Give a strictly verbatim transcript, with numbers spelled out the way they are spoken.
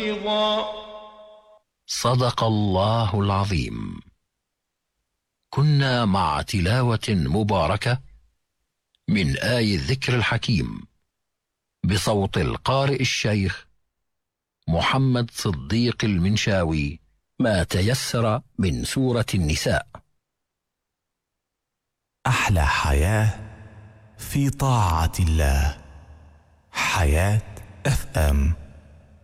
صدق الله العظيم. كنا مع تلاوة مباركة من آي الذكر الحكيم بصوت القارئ الشيخ محمد صديق المنشاوي، ما تيسر من سورة النساء. أحلى حياة في طاعة الله. حياة اف ام.